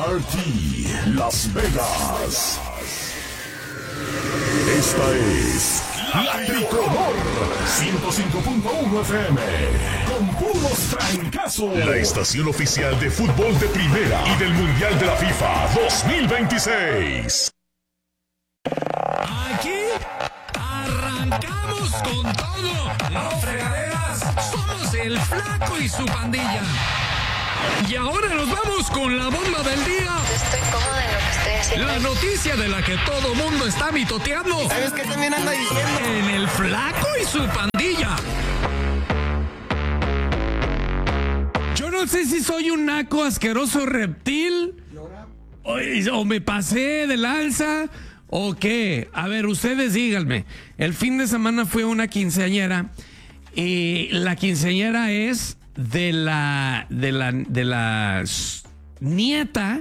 Party Las Vegas. Esta es La Tricolor 105.1 FM con puros trancazos. La estación oficial de fútbol de primera y del Mundial de la FIFA 2026. Aquí arrancamos con todo. No fregaderas, somos el Flaco y su pandilla. Y ahora nos vamos con la bomba del día. Estoy cómoda en lo que estoy haciendo. La noticia de la que todo mundo está mitoteando. ¿Sabes qué también anda diciendo? En el Flaco y su pandilla. Yo no sé si soy un naco asqueroso reptil o me pasé de lanza o qué. A ver, ustedes díganme. El fin de semana fue una quinceañera y la quinceañera es de la nieta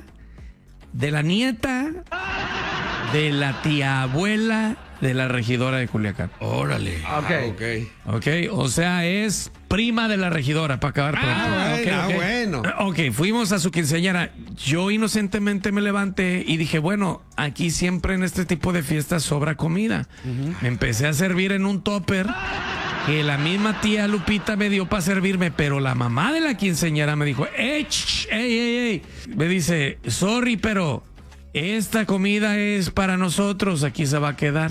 de la tía abuela de la regidora de Culiacán. Órale. Ok, o sea, es prima de la regidora, para acabar pronto. Bueno. Ok, fuimos a su quinceañera. Yo inocentemente me levanté y dije, bueno, aquí siempre en este tipo de fiestas sobra comida. Me empecé a servir en un topper que la misma tía Lupita me dio para servirme, pero la mamá de la quinceañera me dijo, ey. Me dice, sorry, pero esta comida es para nosotros, aquí se va a quedar.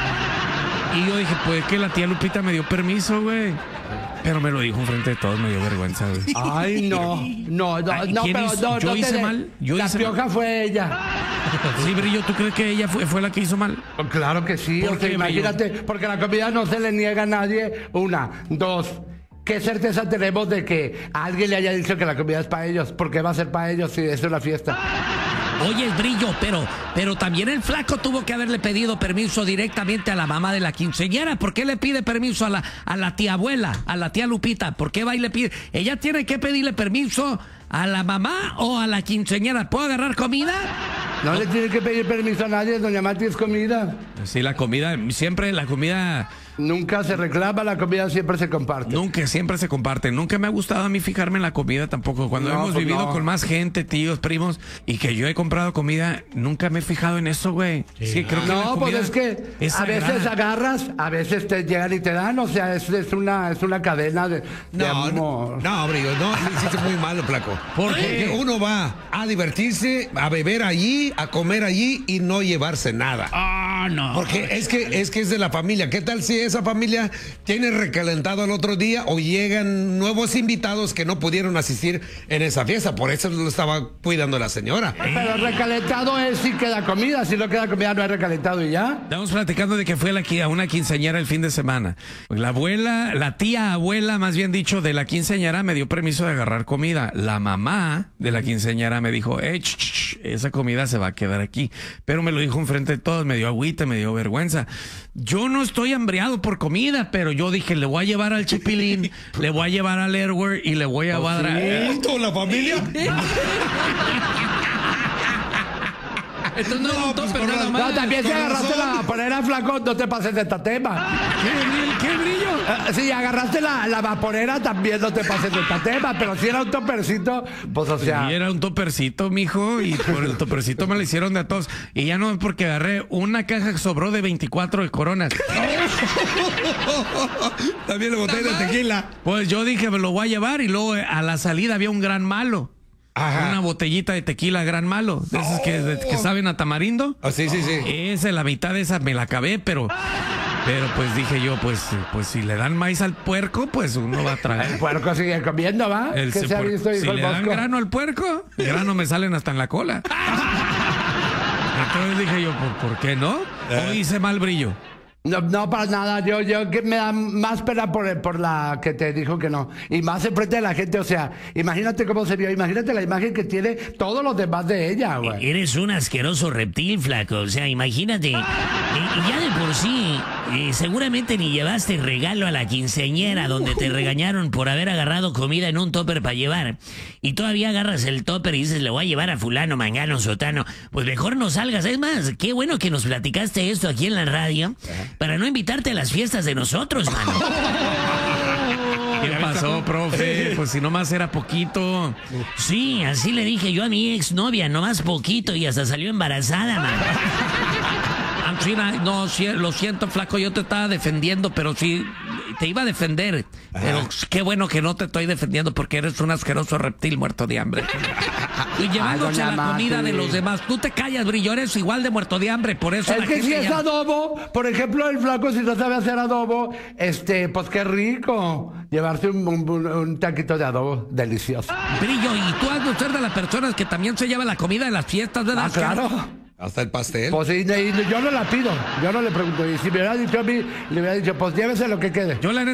Y yo dije, pues que la tía Lupita me dio permiso, güey. Pero me lo dijo enfrente de todos, me dio vergüenza, güey. Ay, no, pero no. ¿Yo hice mal? La pioja fue ella. Sí, Brillo, ¿tú crees que ella fue la que hizo mal? Claro que sí. ¿Por O sea, qué, imagínate, porque la comida no se le niega a nadie. Una, dos. ¿Qué certeza tenemos de que a alguien le haya dicho que la comida es para ellos? ¿Por qué va a ser para ellos si es una fiesta? Oye, Brillo, pero también el Flaco tuvo que haberle pedido permiso directamente a la mamá de la quinceañera. ¿Por qué le pide permiso a la tía abuela, a la tía Lupita? ¿Por qué va y le pide? Ella tiene que pedirle permiso a la mamá o a la quinceañera. ¿Puedo agarrar comida? No le tiene que pedir permiso a nadie, doña Mati, es comida. Sí, la comida, siempre la comida... Nunca se reclama, la comida siempre se comparte. Nunca, siempre se comparte. Nunca me ha gustado a mí fijarme en la comida tampoco. Cuando hemos vivido con más gente, tíos, primos, y que yo he comprado comida, nunca me he fijado en eso, güey. Sí, creo que no, pues es que a veces agarras, a veces te llegan y te dan, o sea, es una cadena de amor. No, Brillo, no, hiciste muy malo, Flaco. Porque uno va a divertirse, a beber allí, a comer allí y no llevarse nada. No. Porque es que es de la familia. ¿Qué tal si esa familia tiene recalentado el otro día o llegan nuevos invitados que no pudieron asistir en esa fiesta? Por eso lo estaba cuidando la señora. Pero recalentado es si queda comida. Si no queda comida no es recalentado y ya. Estamos platicando de que fue a una quinceañera el fin de semana. La tía abuela, más bien dicho, de la quinceañera me dio permiso de agarrar comida. La mamá de la quinceañera me dijo, esa comida se va a quedar aquí. Pero me lo dijo enfrente de todos, me dio agüita, me dio vergüenza. Yo no estoy hambriado por comida, pero yo dije, le voy a llevar al Chipilín, le voy a llevar al Airware y le voy a llevar a... ¿Toda la familia? Esto no es un topper nada más. No, también si agarraste la vaporera, Flaco, no te pases de tatema. ¿Qué Brillo? Si agarraste la vaporera, también no te pases de tatema. Pero si era un topercito, pues o sea... Y era un topercito, mijo, y por el topercito me lo hicieron de a todos. Y ya no es porque agarré una caja que sobró de 24 de Coronas. También le boté de tequila. Pues yo dije, me lo voy a llevar, y luego a la salida había un Gran Malo. Ajá. Una botellita de tequila Gran Malo, de esas que saben a tamarindo. Sí. Esa, la mitad de esa me la acabé, pero pues dije yo, pues si le dan maíz al puerco, pues uno va a traer. El puerco sigue comiendo, ¿va? ¿Qué se ha visto, si hijo le el dan Bosco? grano al puerco, grano me salen hasta en la cola. Entonces dije yo, ¿por qué no? ¿O hice mal, Brillo? No, para nada. Yo que me da más pena por la que te dijo que no. Y más enfrente de la gente. O sea, imagínate cómo se vio. Imagínate la imagen que tiene todos los demás de ella, güey. Eres un asqueroso reptil, Flaco. O sea, imagínate. Y ya de por sí, seguramente ni llevaste regalo a la quinceañera donde te regañaron por haber agarrado comida en un topper para llevar. Y todavía agarras el topper y dices, le voy a llevar a fulano, mangano, sotano. Pues mejor no salgas. Es más, qué bueno que nos platicaste esto aquí en la radio para no invitarte a las fiestas de nosotros, mano. ¿Qué pasó? Bueno, profe, pues si nomás era poquito. Sí, así le dije yo a mi exnovia, nomás poquito y hasta salió embarazada, man. China, no, sí, lo siento, flaco, yo te estaba defendiendo, pero sí, te iba a defender. Pero qué bueno que no te estoy defendiendo porque eres un asqueroso reptil muerto de hambre. Y llevándose doña la comida Mati. de los demás. Tú te callas, Brillo, eres igual de muerto de hambre, por eso Es la que gente si es ya- adobo, por ejemplo, el flaco si no sabe hacer adobo, pues qué rico. Llevarse un taquito de adobo delicioso. Brillo, y tú has de ser de las personas que también se lleva la comida de las fiestas, ¿verdad? Ah, claro. Hasta el pastel. Pues y yo no la pido, yo no le pregunto. Y si me hubiera dicho a mí, le hubiera dicho, pues llévese lo que quede. Yo la